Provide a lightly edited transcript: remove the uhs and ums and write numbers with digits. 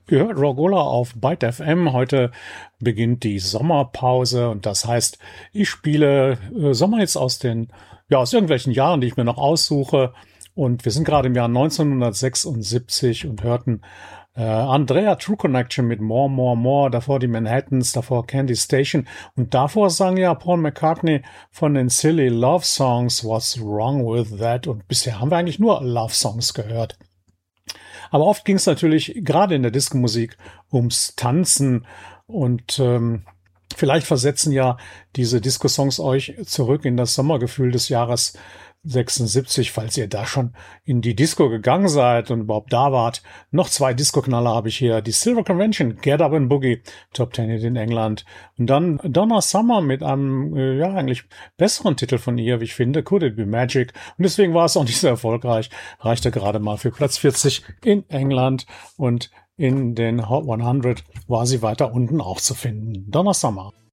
Ihr hört Rogola auf Byte FM. Heute beginnt die Sommerpause und das heißt, ich spiele Sommerhits aus aus irgendwelchen Jahren, die ich mir noch aussuche. Und wir sind gerade im Jahr 1976 und hörten Andrea True Connection mit More, More, More, davor die Manhattans, davor Candy Station und davor sang ja Paul McCartney von den Silly Love Songs What's Wrong With That, und bisher haben wir eigentlich nur Love Songs gehört. Aber oft ging es natürlich gerade in der Disco-Musik ums Tanzen und vielleicht versetzen ja diese Disco-Songs euch zurück in das Sommergefühl des Jahres 76, falls ihr da schon in die Disco gegangen seid und überhaupt da wart. Noch 2 Disco-Knaller habe ich hier. Die Silver Convention, Get Up and Boogie, Top 10 Hit in England. Und dann Donna Summer mit einem, eigentlich besseren Titel von ihr, wie ich finde, Could It Be Magic. Und deswegen war es auch nicht so erfolgreich. Reichte gerade mal für Platz 40 in England und in den Hot 100 war sie weiter unten auch zu finden. Donna Summer.